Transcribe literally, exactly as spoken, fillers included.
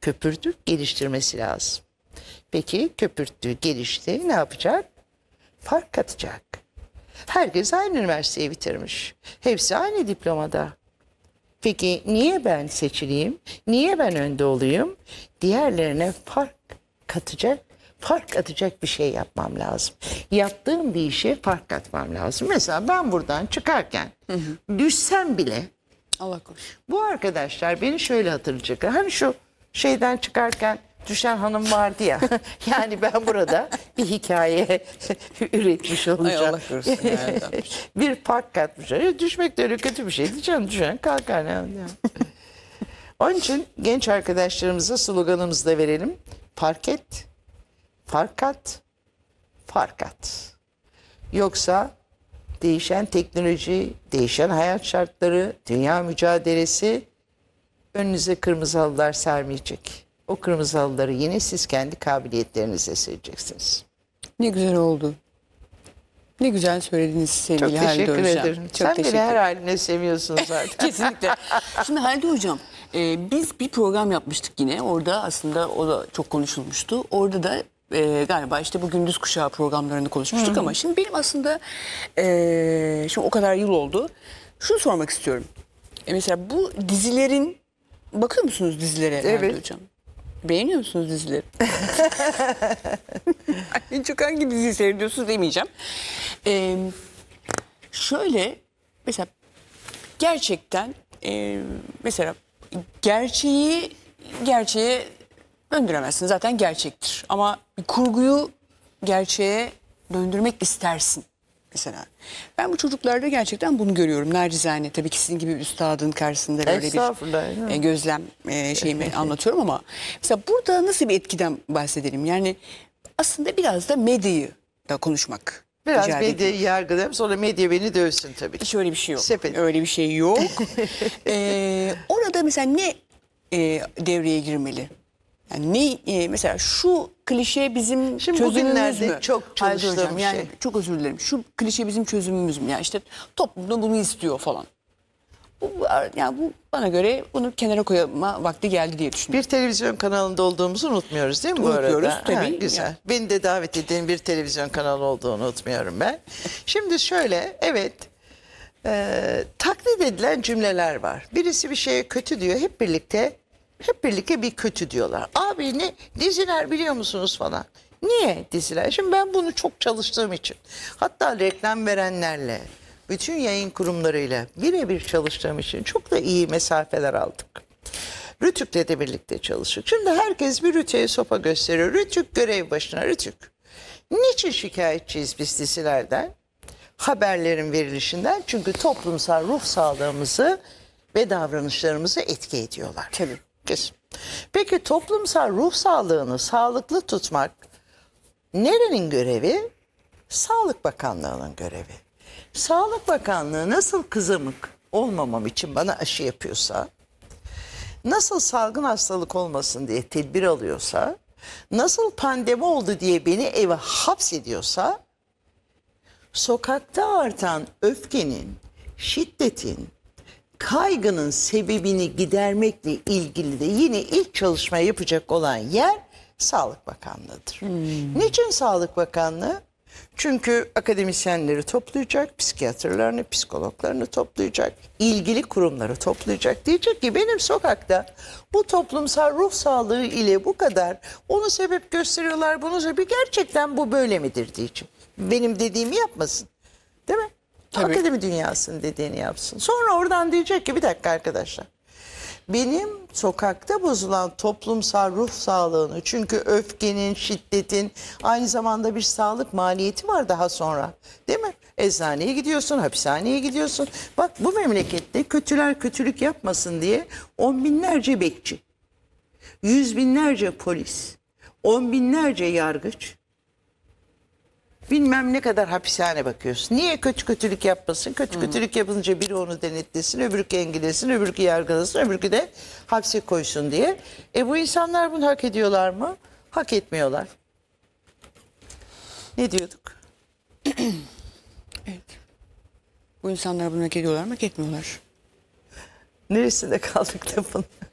köpürtüp geliştirmesi lazım. Peki köpürttü, gelişti, ne yapacak? Fark katacak. Herkes aynı üniversiteyi bitirmiş. Hepsi aynı diplomada. Peki niye ben seçileyim? Niye ben önde olayım? Diğerlerine fark katacak, fark atacak bir şey yapmam lazım. Yaptığım bir işe fark katmam lazım. Mesela ben buradan çıkarken hı hı. düşsem bile Allah korusun. Bu arkadaşlar beni şöyle hatırlayacaklar. Hani şu şeyden çıkarken düşen hanım vardı ya. Yani ben burada bir hikaye üretmiş olacağım. Ay Allah korusun. Bir fark katmış. Ya, düşmek de öyle kötü bir şey. Diyeceğim düşen kalkar. Yani. Onun için genç arkadaşlarımıza sloganımızı da verelim. Fark et, fark kat, fark at. Yoksa değişen teknoloji, değişen hayat şartları, dünya mücadelesi önünüze kırmızı halılar sermeyecek. O kırmızı halıları yine siz kendi kabiliyetlerinize sereceksiniz. Ne güzel oldu. Ne güzel söylediniz sevgili Çok Halide teşekkür Hocam. ederim. Çok Sen teşekkür beni her haline seviyorsun zaten. Kesinlikle. Şimdi Halide Hocam, e, biz bir program yapmıştık yine. Orada aslında o da çok konuşulmuştu. Orada da e, galiba işte bu gündüz kuşağı programlarını konuşmuştuk. Hı hı. Ama şimdi benim aslında e, şimdi o kadar yıl oldu. Şunu sormak istiyorum. E, mesela bu dizilerin, bakıyor musunuz dizilere Evet. Halide Hocam? Beğeniyor musunuz dizileri? En çok hangi diziyi seyrediyorsunuz demeyeceğim. Ee, şöyle mesela gerçekten e, mesela gerçeği gerçeğe döndüremezsin. Zaten gerçektir. Ama bir kurguyu gerçeğe döndürmek istersin. Mesela ben bu çocuklarda gerçekten bunu görüyorum. Nacizane tabii ki sizin gibi bir üstadın karşısında böyle bir e, gözlem e, şeyimi anlatıyorum ama mesela burada nasıl bir etkiden bahsedelim? Yani aslında biraz da medyayı da konuşmak. Biraz medyayı yargılayalım, sonra medya beni dövsün tabii ki. Hiç öyle bir şey yok. Sepet. Öyle bir şey yok. ee, orada mesela ne e, devreye girmeli? Yani ne e, mesela şu klişe bizim Şimdi çözümümüz bugünlerde mü? çok Halide çalıştığım Hocam, bir yani şey. çok özür dilerim. Şu klişe bizim çözümümüz mü? Yani işte toplumda bunu istiyor falan. Bu, yani bu bana göre bunu kenara koyma vakti geldi diye düşünüyorum. Bir televizyon kanalında olduğumuzu unutmuyoruz değil mi bu arada? Unutmuyoruz tabii. Ha, güzel. Yani. Beni de davet ettiğin bir televizyon kanalı olduğunu unutmuyorum ben. Şimdi şöyle, evet, e, taklit edilen cümleler var. Birisi bir şeye kötü diyor, hep birlikte hep birlikte bir kötü diyorlar. Abi ne diziler biliyor musunuz falan. Niye diziler? Şimdi ben bunu çok çalıştığım için, hatta reklam verenlerle, bütün yayın kurumlarıyla birebir çalıştığım için çok da iyi mesafeler aldık. Rütük'le de birlikte çalıştık. Şimdi herkes bir Rütük'e sopa gösteriyor. Rütük görev başına, Rütük. Niçin şikayetçiyiz biz dizilerden? Haberlerin verilişinden. Çünkü toplumsal ruh sağlığımızı ve davranışlarımızı etki ediyorlar. Tabii. Kesin. Peki toplumsal ruh sağlığını sağlıklı tutmak nerenin görevi? Sağlık Bakanlığı'nın görevi. Sağlık Bakanlığı nasıl kızamık olmamam için bana aşı yapıyorsa, nasıl salgın hastalık olmasın diye tedbir alıyorsa, nasıl pandemi oldu diye beni eve hapsediyorsa, sokakta artan öfkenin, şiddetin, kaygının sebebini gidermekle ilgili de yine ilk çalışma yapacak olan yer Sağlık Bakanlığı'dır. Hmm. Niçin Sağlık Bakanlığı? Çünkü akademisyenleri toplayacak, psikiyatrlarını, psikologlarını toplayacak, ilgili kurumları toplayacak. Diyecek ki benim sokakta bu toplumsal ruh sağlığı ile bu kadar onu sebep gösteriyorlar, bunu sebep gerçekten bu böyle midir diyeceğim. Benim dediğimi yapmasın, değil mi? Tabii. Akademi dünyasının dediğini yapsın. Sonra oradan diyecek ki bir dakika arkadaşlar. Benim sokakta bozulan toplumsal ruh sağlığını, çünkü öfkenin, şiddetin aynı zamanda bir sağlık maliyeti var daha sonra. Değil mi? Eczaneye gidiyorsun, hapishaneye gidiyorsun. Bak bu memlekette kötüler kötülük yapmasın diye on binlerce bekçi, yüz binlerce polis, on binlerce yargıç, bilmem ne kadar hapishane bakıyorsun. Niye kötü kötülük yapmasın? Kötü hmm. kötülük yapınca biri onu denetlesin, öbürkü engellesin, öbürkü yargılasın, öbürkü de hapse koysun diye. E bu insanlar bunu hak ediyorlar mı? Hak etmiyorlar. Ne diyorduk? Evet. Bu insanlar bunu hak ediyorlar mı? Hak etmiyorlar. Neresinde kaldık lafın?